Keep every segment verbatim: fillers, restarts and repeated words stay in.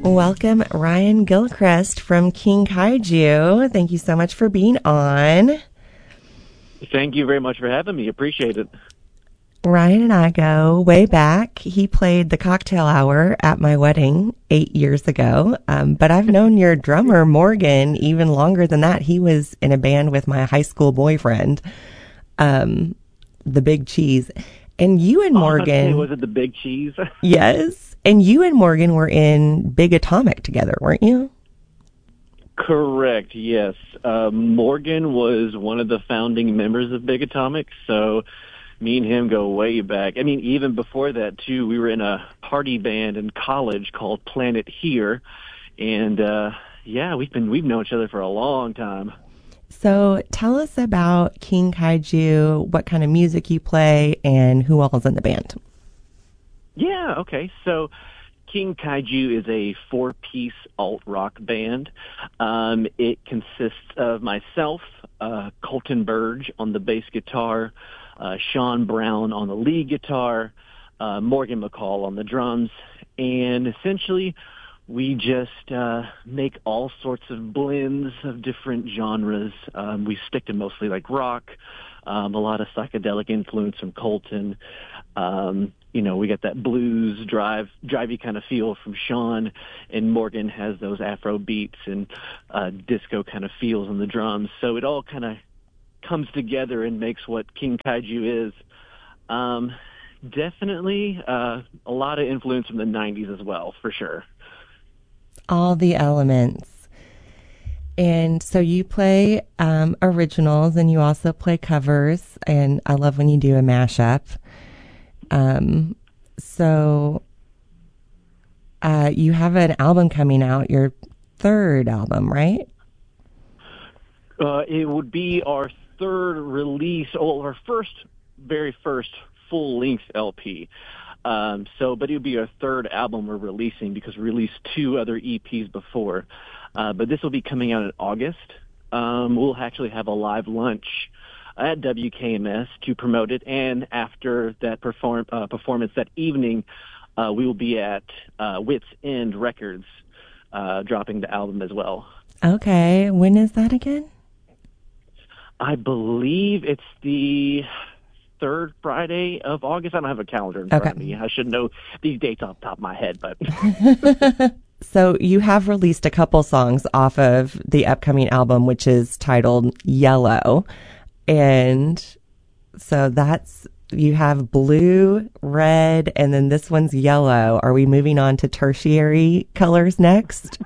Welcome, Ryan Gilchrist from King Kaiju. Thank you so much for being on. Thank you very much for having me. Appreciate it. Ryan and I go way back. He played the cocktail hour at my wedding eight years ago. Um, but I've known your drummer, Morgan, even longer than that. He was in a band with my high school boyfriend, um, the Big Cheese. And you and Morgan... Oh, was it the Big Cheese? Yes. And you and Morgan were in Big Atomic together, weren't you? Correct, yes. Uh, Morgan was one of the founding members of Big Atomic, so me and him go way back. I mean, even before that, too, we were in a party band in college called Planet Here, and, uh, yeah, we've been we've known each other for a long time. So tell us about King Kaiju, what kind of music you play, and who all's in the band. Yeah, okay. So King Kaiju is a four-piece alt-rock band. Um, it consists of myself, uh, Colton Burge on the bass guitar, uh, Sean Brown on the lead guitar, uh, Morgan McCall on the drums, and essentially we just uh, make all sorts of blends of different genres. Um, we stick to mostly like rock, um, a lot of psychedelic influence from Colton. Um, you know, we got that blues drive, drivey kind of feel from Sean, and Morgan has those Afro beats and uh, disco kind of feels on the drums. So it all kind of comes together and makes what King Kaiju is. Um, definitely uh, a lot of influence from the nineties as well, for sure. All the elements. And so you play um, originals and you also play covers, and I love when you do a mashup. Um, so uh, you have an album coming out, your third album, right? Uh, it would be our third release, or our first, very first full-length L P. Um, so, but it would be our third album we're releasing because we released two other E Ps before. Uh, but this will be coming out in August. Um, we'll actually have a live lunch at W K M S to promote it, and after that perform, uh, performance that evening, uh, we will be at uh, Wits End Records uh, dropping the album as well. Okay. When is that again? I believe it's the third Friday of August. I don't have a calendar in front okay. of me. I should know these dates off the top of my head, but... So you have released a couple songs off of the upcoming album, which is titled Yellow. And so that's, you have blue, red, and then this one's yellow. Are we moving on to tertiary colors next?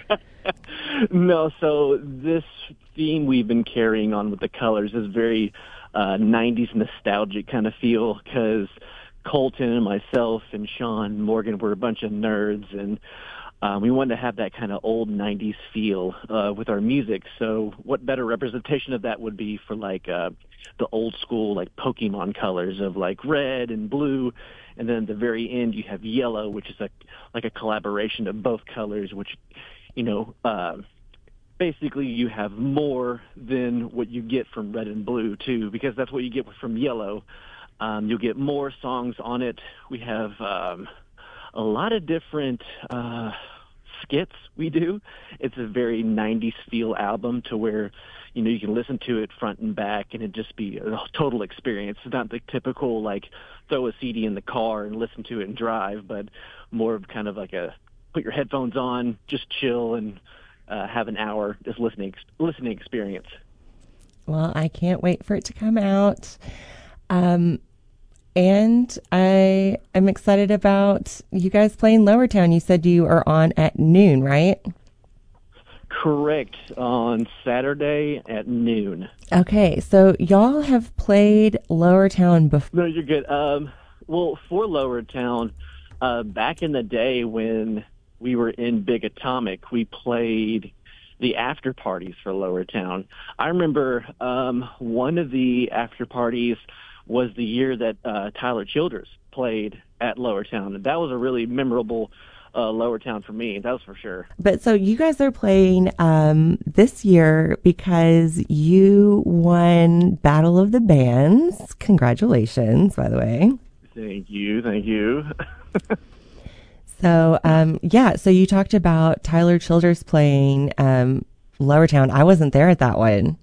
No, so this theme we've been carrying on with the colors is very uh, nineties nostalgic kind of feel, because Colton and myself and Sean Morgan were a bunch of nerds, and Um, we wanted to have that kind of old nineties feel uh, with our music. So what better representation of that would be for like uh, the old school like Pokemon colors of like red and blue, and then at the very end you have yellow, which is a like a collaboration of both colors, which, you know, uh, basically you have more than what you get from red and blue too, because that's what you get from yellow. Um, you'll get more songs on it. We have um, a lot of different uh, skits we do. It's a very nineties feel album to where, you know, you can listen to it front and back and it just be a total experience. It's not the typical, like, throw a C D in the car and listen to it and drive, but more of kind of like a put your headphones on, just chill and uh, have an hour just listening listening experience. Well, I can't wait for it to come out. Um, and I am excited about you guys playing Lower Town. You said you are on at noon, right? Correct, on Saturday at noon. Okay, so y'all have played Lower Town before. No, you're good. Um, well, for Lower Town, uh, back in the day when we were in Big Atomic, we played the after parties for Lower Town. I remember um, one of the after parties was the year that uh, Tyler Childers played at Lower Town, and that was a really memorable uh, Lower Town for me. That was for sure. But so you guys are playing um, this year because you won Battle of the Bands. Congratulations, by the way. Thank you, thank you. So, um, yeah, so you talked about Tyler Childers playing um, Lowertown. I wasn't there at that one.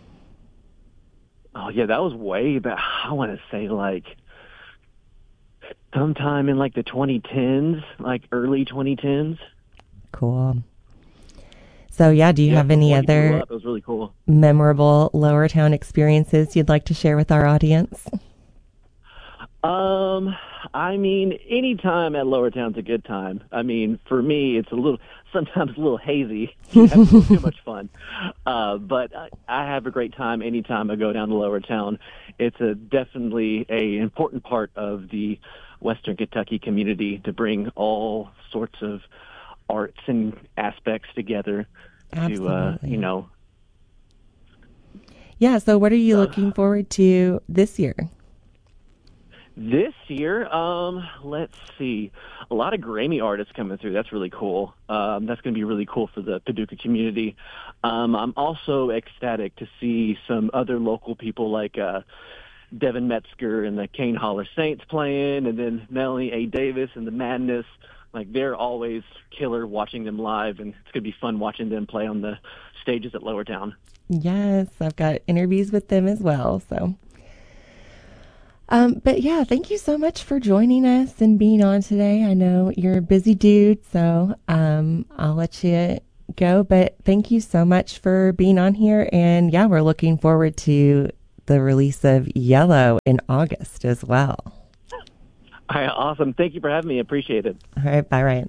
Oh, yeah, that was way back. I want to say, like, sometime in, like, the twenty tens, like, early twenty tens. Cool. So, yeah, do you yeah, have any other up, it was really cool. memorable Lowertown experiences you'd like to share with our audience? Um, I mean, any time at Lowertown's a good time. I mean, for me, it's a little, sometimes a little hazy. You have a little too much fun. Uh, but I, I have a great time anytime I go down to Lowertown. It's a definitely a important part of the Western Kentucky community to bring all sorts of arts and aspects together. Absolutely. To, uh, you know. Yeah, so what are you uh, looking forward to this year? This year, um, let's see, a lot of Grammy artists coming through. That's really cool. Um, that's going to be really cool for the Paducah community. Um, I'm also ecstatic to see some other local people like uh, Devin Metzger and the Kane Holler Saints playing, and then Melanie A. Davis and the Madness. Like, they're always killer watching them live, and it's going to be fun watching them play on the stages at Lowertown. Yes, I've got interviews with them as well, so... Um, but yeah, thank you so much for joining us and being on today. I know you're a busy dude, so um, I'll let you go. But thank you so much for being on here. And yeah, we're looking forward to the release of Yellow in August as well. All right, awesome. Thank you for having me. I appreciate it. All right, bye, Ryan.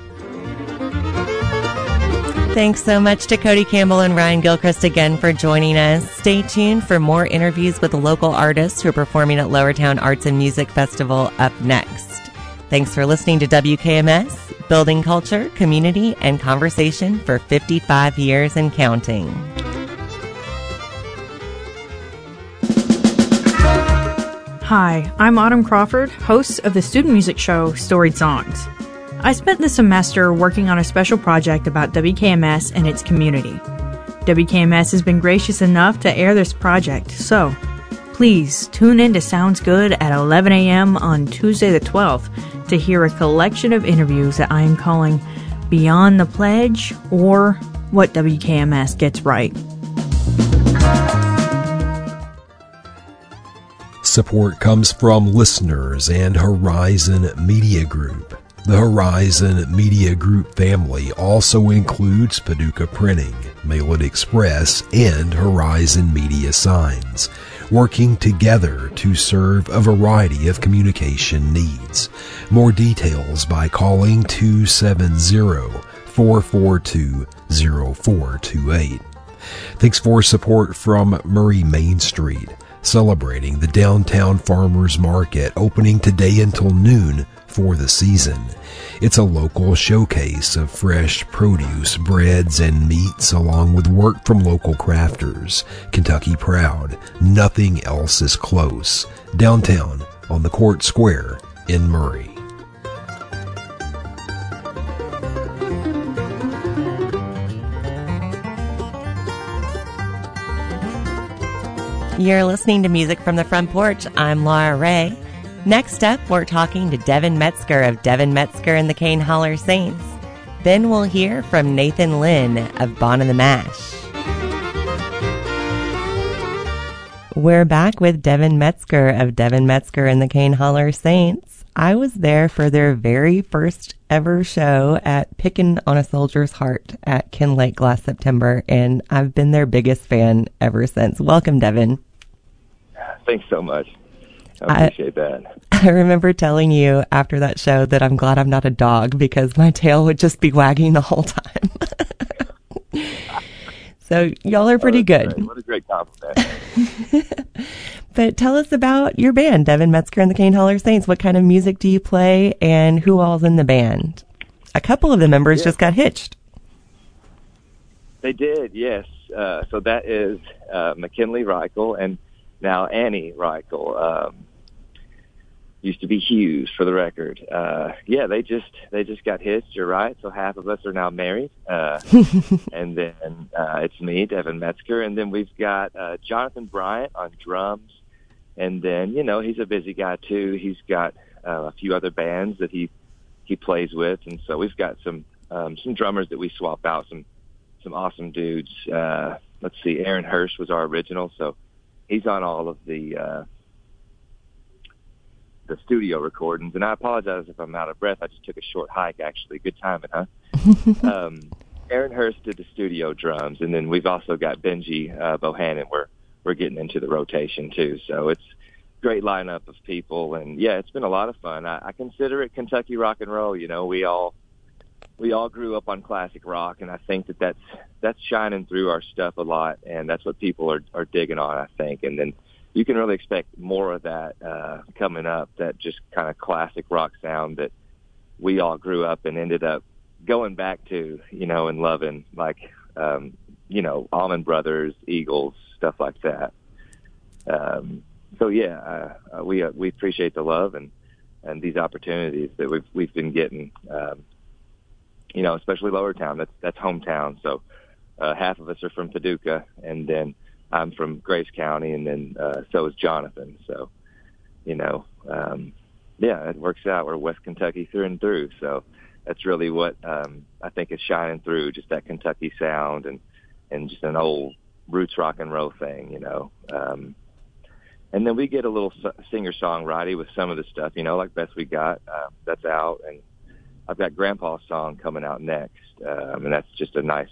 Thanks so much to Cody Campbell and Ryan Gilchrist again for joining us. Stay tuned for more interviews with the local artists who are performing at Lowertown Arts and Music Festival up next. Thanks for listening to W K M S, building culture, community, and conversation for fifty-five years and counting. Hi, I'm Autumn Crawford, host of the student music show Storied Songs. I spent the semester working on a special project about W K M S and its community. W K M S has been gracious enough to air this project, so please tune in to Sounds Good at eleven a.m. on Tuesday the twelfth to hear a collection of interviews that I am calling Beyond the Pledge or What W K M S Gets Right. Support comes from listeners and Horizon Media Group. The Horizon Media Group family also includes Paducah Printing, Mail It Express, and Horizon Media Signs, working together to serve a variety of communication needs. More details by calling two seven zero, four four two, zero four two eight. Thanks for support from Murray Main Street, celebrating the Downtown Farmers Market opening today until noon for the season. It's a local showcase of fresh produce, breads, and meats, along with work from local crafters. Kentucky proud. Nothing else is close. Downtown on the Court Square in Murray. You're listening to Music from the Front Porch. I'm Laura Ray. Next up, we're talking to Devin Metzger of Devin Metzger and the Kane Holler Saints. Then we'll hear from Nathan Lynn of Bon and the Mash. We're back with Devin Metzger of Devin Metzger and the Kane Holler Saints. I was there for their very first ever show at Pickin' on a Soldier's Heart at Kinlake last September, and I've been their biggest fan ever since. Welcome, Devin. Thanks so much. I appreciate I, that. I remember telling you after that show that I'm glad I'm not a dog because my tail would just be wagging the whole time. So y'all are pretty oh, good. Great. What a great compliment. But tell us about your band, Devin Metzger and the Kane Holler Saints. What kind of music do you play and who all's in the band? A couple of the members yeah. just got hitched. They did, yes. Uh, so that is uh, McKinley Reichel and now Annie Reichel. Um, used to be Hughes, for the record. Uh, yeah, they just they just got hitched. You're right. So half of us are now married, uh, and then uh, it's me, Devin Metzger, and then we've got uh, Jonathan Bryant on drums, and then you know he's a busy guy too. He's got uh, a few other bands that he he plays with, and so we've got some um, some drummers that we swap out, some some awesome dudes. Uh, let's see, Aaron Hurst was our original, so he's on all of the uh, the studio recordings. And I apologize if I'm out of breath. I just took a short hike, actually. Good timing, huh? um, Aaron Hurst did the studio drums, and then we've also got Benji uh, Bohannon. We're we're getting into the rotation too, so it's a great lineup of people. And yeah, it's been a lot of fun. I, I consider it Kentucky rock and roll. You know, we all we all grew up on classic rock, and I think that that's that's shining through our stuff a lot, and that's what people are are digging on, I think. And then you can really expect more of that uh, coming up. That just kind of classic rock sound that we all grew up and ended up going back to, you know, and loving, like, um, you know, Allman Brothers, Eagles, stuff like that. Um, so yeah, uh, we uh, we appreciate the love and, and these opportunities that we've we've been getting. Um, you know, especially Lower Town. That's that's hometown. So uh, half of us are from Paducah, and then I'm from Graves County, and then uh, so is Jonathan. So, you know, um, yeah, it works out. We're West Kentucky through and through. So that's really what um, I think is shining through, just that Kentucky sound and, and just an old roots rock and roll thing, you know. Um, and then we get a little singer-songwriter with some of the stuff, you know, like Best We Got. Uh, that's out. And I've got Grandpa's song coming out next, um, and that's just a nice,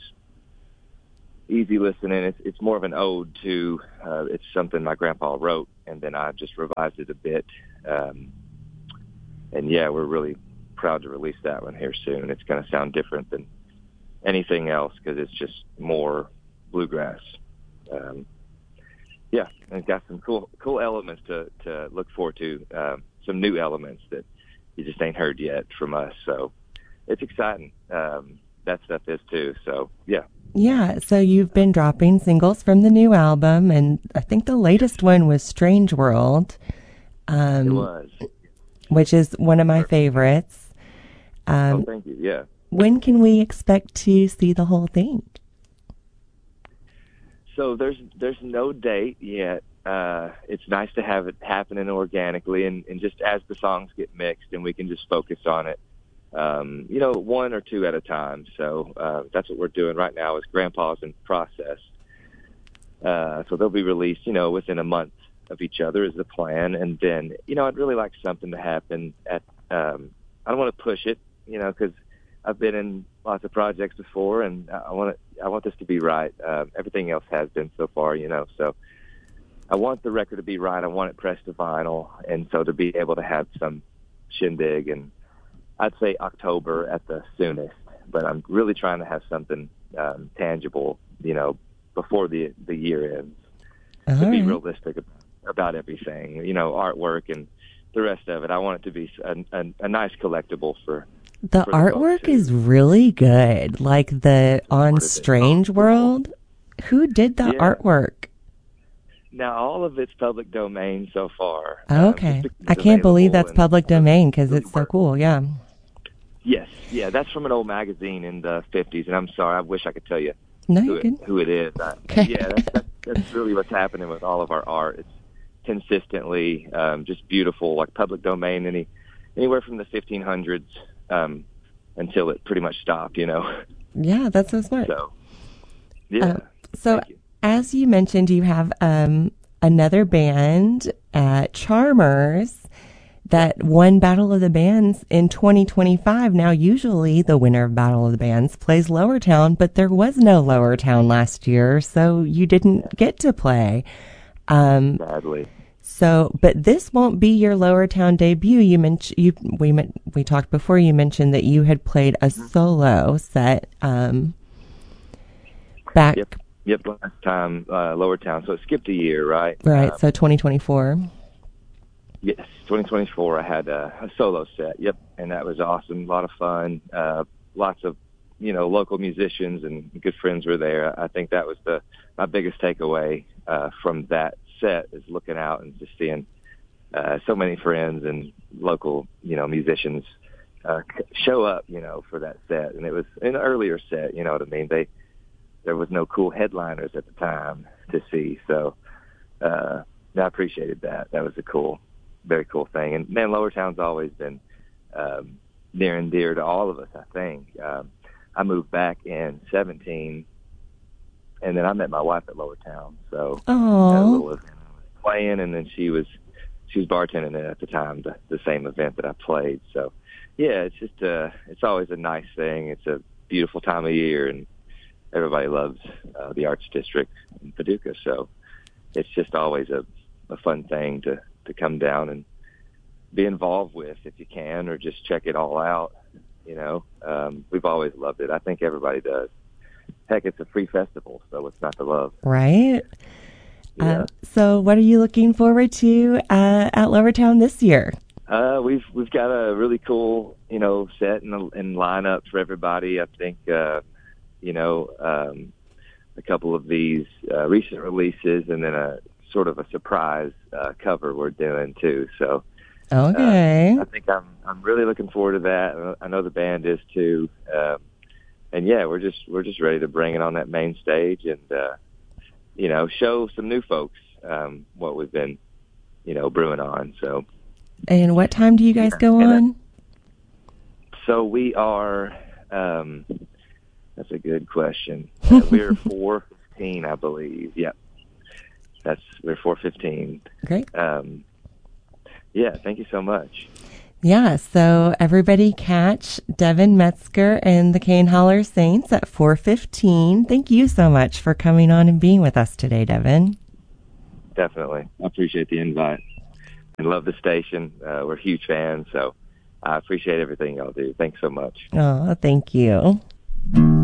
easy listen. And it's, it's more of an ode to, uh, it's something my grandpa wrote, and then I just revised it a bit. Um, and, yeah, we're really proud to release that one here soon. It's going to sound different than anything else because it's just more bluegrass. Um, yeah, and it's got some cool cool elements to, to look forward to, um, some new elements that you just ain't heard yet from us. So it's exciting. Um, that stuff is too. So, yeah. Yeah, so you've been dropping singles from the new album, and I think the latest one was Strange World. Um, it was. Which is one of my favorites. Um, oh, thank you, yeah. When can we expect to see the whole thing? So there's there's no date yet. Uh, it's nice to have it happening organically, and, and just as the songs get mixed, and we can just focus on it, um, you know, one or two at a time. So uh, that's what we're doing right now is Grandpa's in process. Uh, so they'll be released, you know, within a month of each other is the plan. And then, you know, I'd really like something to happen at, um, I don't want to push it, you know, because I've been in lots of projects before, and I want it, I want this to be right. Uh, everything else has been so far, you know, so I want the record to be right. I want it pressed to vinyl, and so to be able to have some shindig, and I'd say October at the soonest, but I'm really trying to have something um, tangible, you know, before the the year ends. All to right. be realistic about everything, you know, artwork and the rest of it. I want it to be a, a, a nice collectible for the for artwork the is really good. Like the on Strange World, who did the yeah. artwork? Now all of it's public domain so far. Oh, okay, um, I can't believe that's public domain because it's so cool. Yeah. Yes, yeah, that's from an old magazine in the fifties, and I'm sorry, I wish I could tell you no, who, you it, who it is. I, okay. Yeah, that's, that's, that's really what's happening with all of our art. It's consistently um, just beautiful, like public domain, any anywhere from the fifteen hundreds um, until it pretty much stopped, you know. Yeah, that's so smart. So, yeah. Uh, so, you. as you mentioned, you have um, another band, uh, Charmers, that won Battle of the Bands in twenty twenty-five. Now, usually the winner of Battle of the Bands plays Lower Town, but there was no Lower Town last year, so you didn't get to play. Um, Sadly. So, but this won't be your Lower Town debut. You mentioned you we we talked before. You mentioned that you had played a solo set um, back. Yep. Yep. Last time uh, Lower Town, so it skipped a year, right? Right. Um, so twenty twenty-four. Yes, twenty twenty-four. I had a, a solo set. Yep, and that was awesome. A lot of fun. Uh, lots of you know local musicians and good friends were there. I think that was the my biggest takeaway uh, from that set is looking out and just seeing uh, so many friends and local you know musicians uh, show up you know for that set. And it was an earlier set. You know what I mean? They there was no cool headliners at the time to see. So uh, I appreciated that. That was a cool. Very cool thing. And man, Lower Town's always been, um, near and dear to all of us, I think. Um, I moved back in seventeen, and then I met my wife at Lowertown. So Oh, had a little event I was playing, and then she was she was bartending at the time, the, the same event that I played. So, yeah, it's just uh, it's always a nice thing. It's a beautiful time of year, and everybody loves uh, the Arts District in Paducah. So it's just always a, a fun thing to, to come down and be involved with if you can, or just check it all out. You know, um, we've always loved it. I think everybody does. Heck, it's a free festival, so what's not to love? right. Yeah. Uh, so what are you looking forward to uh, at Lowertown this year? Uh, we've we've got a really cool, you know, set and, and lineup for everybody. I think, uh, you know, um, a couple of these uh, recent releases, and then a sort of a surprise uh, cover we're doing too. So, Okay. uh, I think I'm I'm really looking forward to that. I know the band is too, um, and yeah, we're just we're just ready to bring it on that main stage and uh, you know, show some new folks um, what we've been, you know, brewing on. So. And what time do you guys go And, uh, on? So we are, um, that's a good question. Uh, we're four fifteen, I believe. Yep. That's, we're four fifteen. Great. Um, yeah, thank you so much. Yeah, so everybody catch Devin Metzger and the Cane Holler Saints at four fifteen. Thank you so much for coming on and being with us today, Devin. Definitely. I appreciate the invite and love the station. Uh, we're huge fans, so I appreciate everything y'all do. Thanks so much. Oh, thank you.